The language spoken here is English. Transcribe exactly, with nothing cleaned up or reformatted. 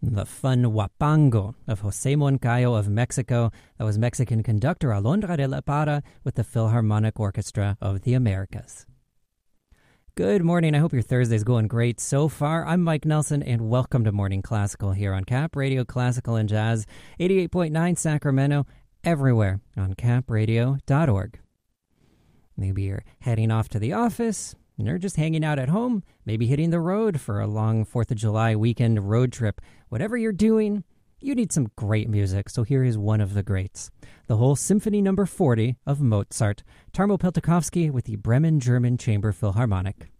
the fun Huapango of Jose Moncayo of Mexico. That was Mexican conductor Alondra de la Parra with the Philharmonic Orchestra of the Americas. Good morning. I hope your Thursday's going great so far. I'm Mike Nelson, and welcome to Morning Classical here on Cap Radio Classical and Jazz, eighty-eight point nine Sacramento, everywhere on cap radio dot org. Maybe you're heading off to the office, or just hanging out at home, maybe hitting the road for a long fourth of July weekend road trip. Whatever you're doing, you need some great music, so here is one of the greats. The whole Symphony Number forty of Mozart, Tarmo Peltakovsky with the Bremen German Chamber Philharmonic.